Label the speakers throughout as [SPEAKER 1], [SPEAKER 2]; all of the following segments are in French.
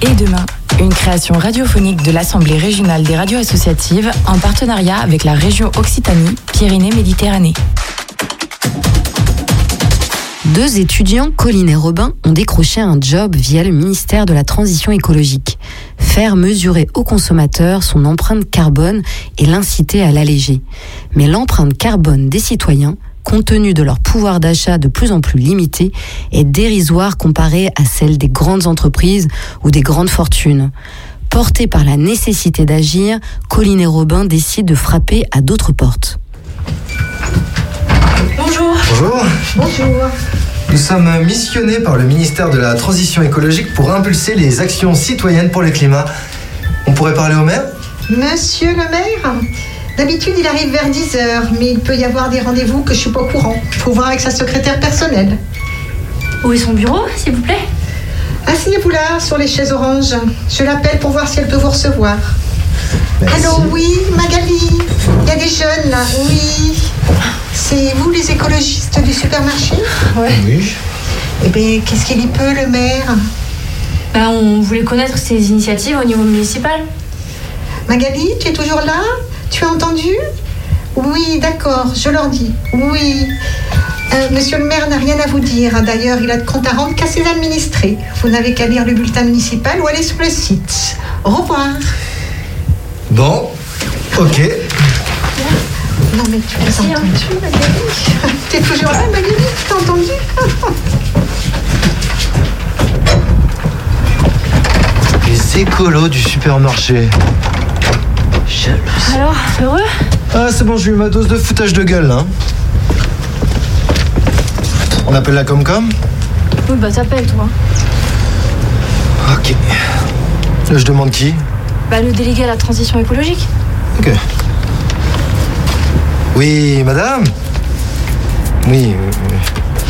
[SPEAKER 1] Et demain, une création radiophonique de l'Assemblée régionale des radios associatives en partenariat avec la région Occitanie-Pyrénées-Méditerranée.
[SPEAKER 2] 2 étudiants, Colline et Robin, ont décroché un job via le ministère de la Transition écologique. Faire mesurer au consommateur son empreinte carbone et l'inciter à l'alléger. Mais l'empreinte carbone des citoyens, compte tenu de leur pouvoir d'achat de plus en plus limité, est dérisoire comparée à celle des grandes entreprises ou des grandes fortunes. Portés par la nécessité d'agir, Colline et Robin décident de frapper à d'autres portes.
[SPEAKER 1] Bonjour.
[SPEAKER 3] Bonjour.
[SPEAKER 4] Bonjour.
[SPEAKER 3] Nous sommes missionnés par le ministère de la Transition écologique pour impulser les actions citoyennes pour le climat. On pourrait parler au maire ?
[SPEAKER 4] Monsieur le maire, d'habitude il arrive vers 10h, mais il peut y avoir des rendez-vous que je suis pas au courant. Faut voir avec sa secrétaire personnelle.
[SPEAKER 5] Où est son bureau, s'il vous plaît ?
[SPEAKER 4] Asseyez-vous là, sur les chaises oranges. Je l'appelle pour voir si elle peut vous recevoir.
[SPEAKER 3] Merci.
[SPEAKER 4] Allô, oui, Magali. Il y a des jeunes là, oui. C'est vous les écologistes du supermarché ?
[SPEAKER 5] Ouais.
[SPEAKER 3] Oui.
[SPEAKER 4] Eh bien, qu'est-ce qu'il y peut, le maire ?
[SPEAKER 5] On voulait connaître ses initiatives au niveau municipal.
[SPEAKER 4] Magali, tu es toujours là ? Tu as entendu ? Oui, d'accord, je leur dis. Oui. Monsieur le maire n'a rien à vous dire. D'ailleurs, il a de compte à rendre qu'à ses administrés. Vous n'avez qu'à lire le bulletin municipal ou aller sur le site. Au revoir.
[SPEAKER 3] Bon, ok.
[SPEAKER 4] Non, mais tu as entendu, Magali ? Tu es toujours là, Magali ? Tu as entendu ?
[SPEAKER 3] Les écolos du supermarché.
[SPEAKER 5] Alors, heureux ?
[SPEAKER 3] Ah, c'est bon, j'ai eu ma dose de foutage de gueule, là. On appelle la Comcom ?
[SPEAKER 5] Oui, t'appelles, toi.
[SPEAKER 3] Ok. Là, je demande qui ?
[SPEAKER 5] Le délégué à la transition écologique.
[SPEAKER 3] Ok. Oui, madame ? Oui.
[SPEAKER 5] Alors ?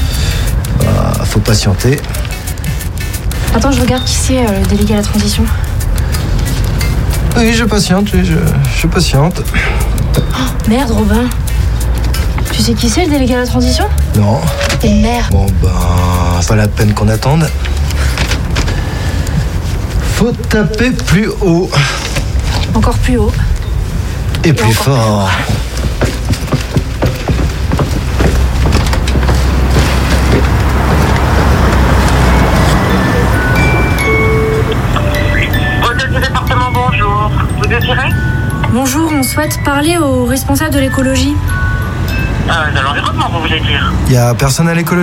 [SPEAKER 3] Faut patienter.
[SPEAKER 5] Attends, je regarde qui c'est, le délégué à la transition.
[SPEAKER 3] Oui, je patiente, je patiente.
[SPEAKER 5] Merde, Robin. Tu sais qui c'est, le délégué à la transition ?
[SPEAKER 3] Non.
[SPEAKER 5] C'est le maire.
[SPEAKER 3] Bon, pas la peine qu'on attende. Faut taper plus haut.
[SPEAKER 5] Encore plus haut.
[SPEAKER 3] Et plus fort.
[SPEAKER 6] Hôtel du département, bonjour. Vous désirez ?
[SPEAKER 5] Bonjour, on souhaite parler au responsable de l'écologie.
[SPEAKER 6] De l'environnement, vous voulez dire ?
[SPEAKER 3] Y a personne à l'écologie ?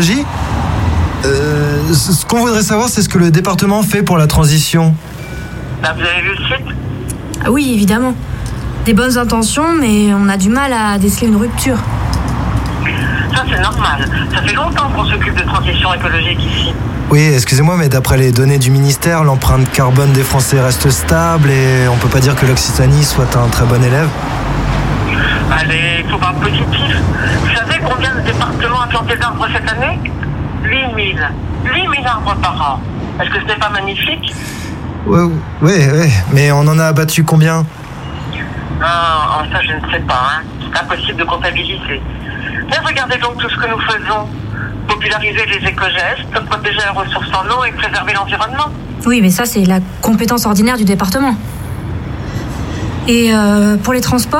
[SPEAKER 3] Ce qu'on voudrait savoir, c'est ce que le département fait pour la transition.
[SPEAKER 6] Vous avez vu le site ?
[SPEAKER 5] Ah oui, évidemment. Des bonnes intentions, mais on a du mal à déceler une rupture.
[SPEAKER 6] Ça, c'est normal. Ça fait longtemps qu'on s'occupe de transition écologique ici.
[SPEAKER 3] Oui, excusez-moi, mais d'après les données du ministère, l'empreinte carbone des Français reste stable et on peut pas dire que l'Occitanie soit un très bon élève.
[SPEAKER 6] Allez, il faut voir positif. Vous savez combien de départements a planté d'arbres cette année ? 8 000. 8 000 arbres par an. Est-ce que ce n'est pas magnifique ?
[SPEAKER 3] Ouais, mais on en a abattu combien ?
[SPEAKER 6] Ça, je ne sais pas. C'est impossible de comptabiliser. Mais regardez donc tout ce que nous faisons. Populariser les éco-gestes, protéger les ressources en eau et préserver l'environnement.
[SPEAKER 5] Oui, mais ça, c'est la compétence ordinaire du département. Et pour les transports ?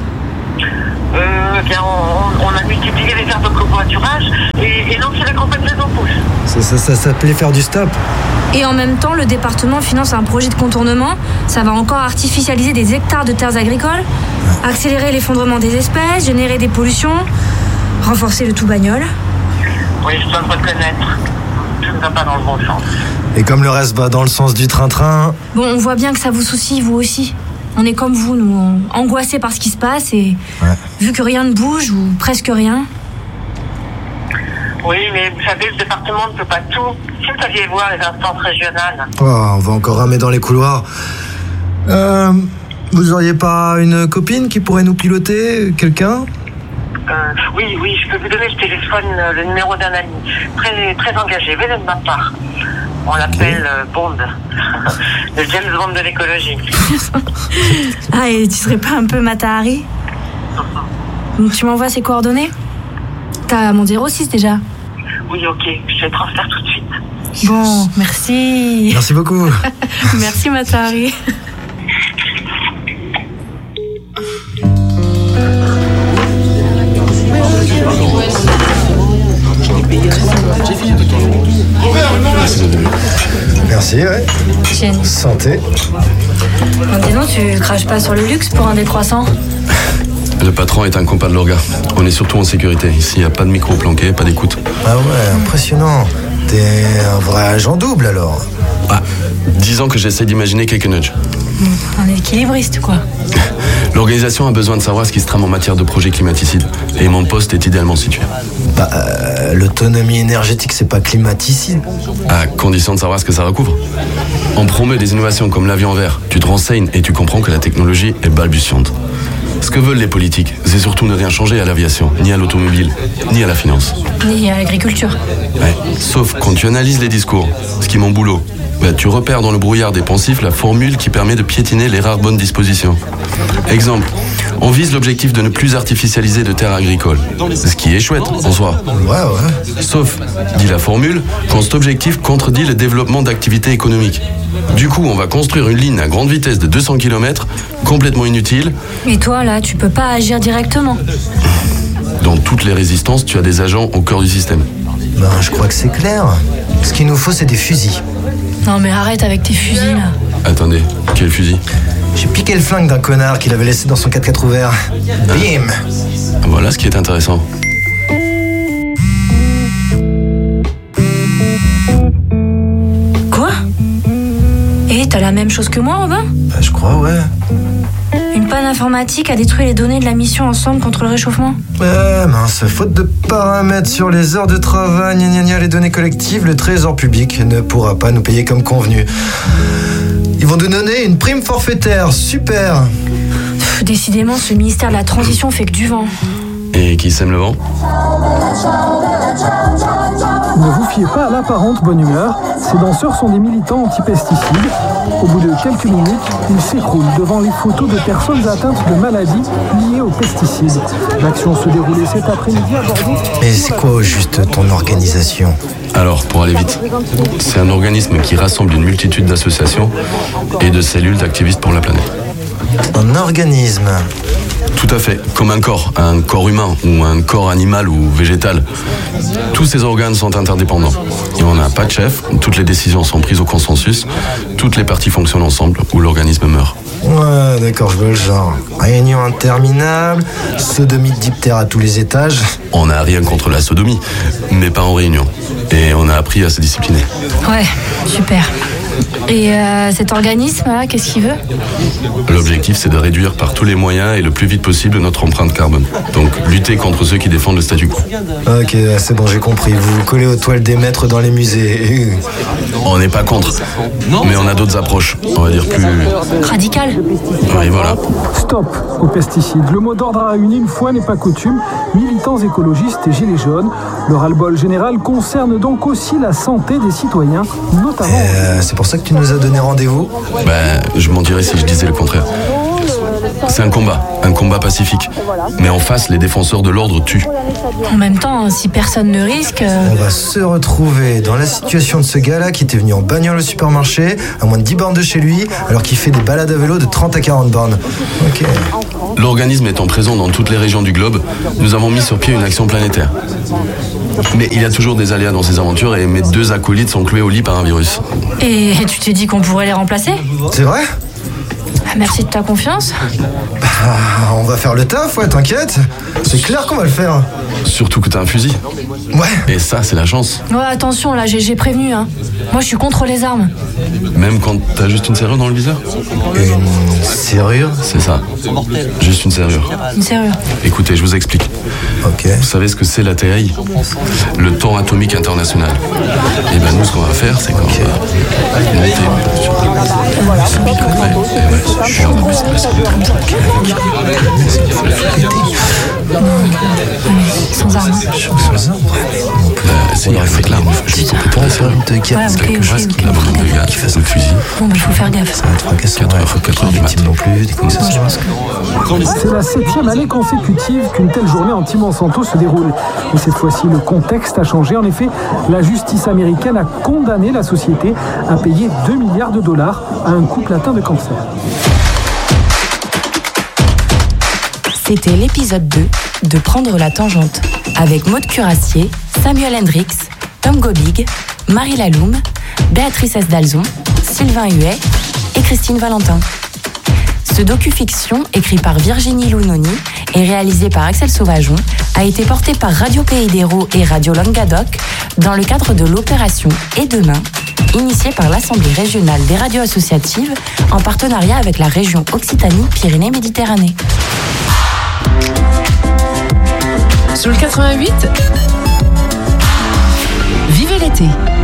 [SPEAKER 6] On a multiplié les aires de covoiturage et lancé les campagnes des embauches.
[SPEAKER 3] Ça s'appelait faire du stop.
[SPEAKER 5] Et en même temps, le département finance un projet de contournement. Ça va encore artificialiser des hectares de terres agricoles, accélérer l'effondrement des espèces, générer des pollutions, renforcer le tout bagnole.
[SPEAKER 6] Oui, je dois le reconnaître. Ça ne va pas dans le bon sens.
[SPEAKER 3] Et comme le reste va dans le sens du train-train...
[SPEAKER 5] Bon, on voit bien que ça vous soucie, vous aussi. On est comme vous, nous, angoissés par ce qui se passe et vu que rien ne bouge ou presque rien.
[SPEAKER 6] Oui, mais vous savez, le département ne peut pas tout. Si vous saviez voir les instances régionales.
[SPEAKER 3] On va encore ramer dans les couloirs. Vous auriez pas une copine qui pourrait nous piloter ? Quelqu'un ?
[SPEAKER 6] Oui, je peux vous donner le téléphone, le numéro d'un ami. Très, très engagé, venez de ma part. On l'appelle Bond. Le James Bond de l'écologie.
[SPEAKER 5] Et tu serais pas un peu Mata Hari ? Tu m'envoies ses coordonnées ? T'as mon 06 déjà ?
[SPEAKER 6] Oui, ok, je te transfère tout de suite.
[SPEAKER 5] Bon, merci.
[SPEAKER 3] Merci beaucoup.
[SPEAKER 5] Merci, Matari.
[SPEAKER 3] Merci, ouais.
[SPEAKER 5] Tiens.
[SPEAKER 3] Santé.
[SPEAKER 5] Bon, dis donc, tu craches pas sur le luxe pour un décroissant?
[SPEAKER 7] Le patron est un compas de l'orga. On est surtout en sécurité. Ici, il n'y a pas de micro planqué, pas d'écoute.
[SPEAKER 3] Ah ouais, impressionnant. T'es un vrai agent double alors.
[SPEAKER 7] Ah, 10 ans que j'essaie d'imaginer quelques nudges.
[SPEAKER 5] Un équilibriste, quoi.
[SPEAKER 7] L'organisation a besoin de savoir ce qui se trame en matière de projets climaticides. Et mon poste est idéalement situé.
[SPEAKER 3] L'autonomie énergétique, c'est pas climaticide.
[SPEAKER 7] À condition de savoir ce que ça recouvre. On promeut des innovations comme l'avion vert. Tu te renseignes et tu comprends que la technologie est balbutiante. Ce que veulent les politiques, c'est surtout ne rien changer à l'aviation, ni à l'automobile, ni à la finance.
[SPEAKER 5] Ni à l'agriculture.
[SPEAKER 7] Ouais, sauf quand tu analyses les discours, ce qui est mon boulot. Tu repères dans le brouillard des pensifs la formule qui permet de piétiner les rares bonnes dispositions. Exemple, on vise l'objectif de ne plus artificialiser de terres agricoles. Ce qui est chouette, en soi.
[SPEAKER 3] Ouais.
[SPEAKER 7] Sauf, dit la formule, quand cet objectif contredit le développement d'activités économiques. Du coup, on va construire une ligne à grande vitesse de 200 km, complètement inutile.
[SPEAKER 5] Et toi, là, tu peux pas agir directement.
[SPEAKER 7] Dans toutes les résistances, tu as des agents au cœur du système.
[SPEAKER 3] Je crois que c'est clair. Ce qu'il nous faut, c'est des fusils.
[SPEAKER 5] Non, mais arrête avec tes fusils, là.
[SPEAKER 7] Attendez, quel fusil?
[SPEAKER 3] J'ai piqué le flingue d'un connard qu'il avait laissé dans son 4x4 ouvert. Bim!
[SPEAKER 7] Voilà ce qui est intéressant.
[SPEAKER 5] Quoi? Et t'as la même chose que moi, Robin?
[SPEAKER 3] Je crois, ouais.
[SPEAKER 5] Une panne informatique a détruit les données de la mission Ensemble contre le réchauffement.
[SPEAKER 3] Mince, faute de paramètres sur les heures de travail, les données collectives, le trésor public ne pourra pas nous payer comme convenu. Ils vont nous donner une prime forfaitaire, super.
[SPEAKER 5] Décidément, ce ministère de la Transition fait que du vent.
[SPEAKER 7] Et qui sème le vent?
[SPEAKER 8] Ne vous fiez pas à l'apparente bonne humeur. Ces danseurs sont des militants anti-pesticides. Au bout de quelques minutes, ils s'écroulent devant les photos de personnes atteintes de maladies liées aux pesticides. L'action se déroulait cet après-midi à Bordeaux.
[SPEAKER 3] Mais c'est quoi au juste ton organisation?
[SPEAKER 7] Alors, pour aller vite, c'est un organisme qui rassemble une multitude d'associations et de cellules d'activistes pour la planète.
[SPEAKER 3] Un organisme?
[SPEAKER 7] Tout à fait, comme un corps humain ou un corps animal ou végétal. Tous ces organes sont interdépendants. Et on n'a pas de chef, toutes les décisions sont prises au consensus, toutes les parties fonctionnent ensemble ou l'organisme meurt.
[SPEAKER 3] Ouais, d'accord, je vois le genre. Réunion interminable, sodomie de diptère à tous les étages.
[SPEAKER 7] On n'a rien contre la sodomie, mais pas en réunion. Et on a appris à se discipliner.
[SPEAKER 5] Ouais, super. Et cet organisme-là, qu'est-ce qu'il veut?
[SPEAKER 7] L'objectif, c'est de réduire par tous les moyens et le plus vite possible notre empreinte carbone. Donc, lutter contre ceux qui défendent le statu quo.
[SPEAKER 3] Ok, c'est bon, j'ai compris. Vous vous collez aux toiles des maîtres dans les musées.
[SPEAKER 7] On n'est pas contre, mais on a d'autres approches, on va dire plus...
[SPEAKER 5] Radical.
[SPEAKER 7] Oui, voilà.
[SPEAKER 8] Stop aux pesticides. Le mot d'ordre a uni une fois n'est pas coutume. Militants écologistes et gilets jaunes. Le ras-le-bol général concerne donc aussi la santé des citoyens, notamment...
[SPEAKER 3] C'est pour ça que tu nous as donné rendez-vous?
[SPEAKER 7] Je mentirais si je disais le contraire. C'est un combat pacifique. Mais en face, les défenseurs de l'ordre tuent.
[SPEAKER 5] En même temps, si personne ne risque...
[SPEAKER 3] On va se retrouver dans la situation de ce gars-là qui était venu en bagnole au supermarché, à moins de 10 bornes de chez lui, alors qu'il fait des balades à vélo de 30 à 40 bornes. Ok.
[SPEAKER 7] L'organisme étant présent dans toutes les régions du globe, nous avons mis sur pied une action planétaire. Mais il y a toujours des aléas dans ces aventures et mes 2 acolytes sont cloués au lit par un virus.
[SPEAKER 5] Et tu t'es dit qu'on pourrait les remplacer?
[SPEAKER 3] C'est vrai?
[SPEAKER 5] Merci de ta confiance.
[SPEAKER 3] On va faire le taf, ouais, t'inquiète. C'est clair qu'on va le faire.
[SPEAKER 7] Surtout que t'as un fusil.
[SPEAKER 3] Ouais.
[SPEAKER 7] Et ça, c'est la chance.
[SPEAKER 5] Ouais, attention, là, j'ai prévenu, hein. Moi, je suis contre les armes.
[SPEAKER 7] Même quand t'as juste une serrure dans le viseur?
[SPEAKER 3] Une serrure?
[SPEAKER 7] C'est ça. Juste une serrure.
[SPEAKER 5] Une serrure.
[SPEAKER 7] Écoutez, je vous explique.
[SPEAKER 3] Ok.
[SPEAKER 7] Vous savez ce que c'est la TAI? Le temps atomique international. Et nous, ce qu'on va faire, c'est qu'on va monter sur
[SPEAKER 5] Sans armes.
[SPEAKER 7] c'est avec l'arme. Juste pour péter la serrure.
[SPEAKER 5] Ouais, ok.
[SPEAKER 7] La bande de gaz. grenade, le fusil.
[SPEAKER 1] Bon, bah, faut faire gaffe.
[SPEAKER 3] Ça va être fracassant.
[SPEAKER 7] 4 heures du
[SPEAKER 3] victime
[SPEAKER 7] matin.
[SPEAKER 3] non plus, des coups que ça soit.
[SPEAKER 8] C'est la 7e année consécutive qu'une telle journée anti-Monsanto se déroule. Et cette fois-ci, le contexte a changé. En effet, la justice américaine a condamné la société à payer 2 milliards de dollars à un couple atteint de cancer.
[SPEAKER 1] C'était l'épisode 2 de Prendre la tangente avec Maud Curassier, Samuel Hendrix, Tom Gobig, Marie Laloum, Béatrice Esdalzon, Sylvain Huet et Christine Valentin. Ce docu-fiction, écrit par Virginie Lounoni et réalisé par Axel Sauvageon, a été porté par Radio Pays d'Hérault et Radio Languedoc dans le cadre de l'opération Et Demain, initiée par l'Assemblée régionale des radios associatives en partenariat avec la région Occitanie-Pyrénées-Méditerranée.
[SPEAKER 9] Sous le 88, vivez l'été.